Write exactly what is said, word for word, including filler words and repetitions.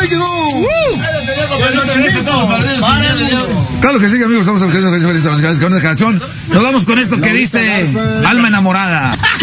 Claro que sí, amigos, estamos en la canción. Nos vamos con esto que dice Alma Enamorada.